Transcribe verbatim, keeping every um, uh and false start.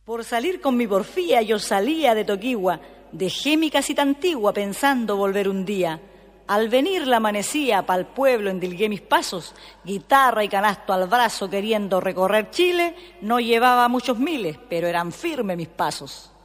Por salir con mi porfía yo salía de Toquigua, dejé mi casita antigua pensando volver un día. Al venir la amanecía, pa'l pueblo endilgué mis pasos, guitarra y canasto al brazo queriendo recorrer Chile, no llevaba muchos miles, pero eran firmes mis pasos.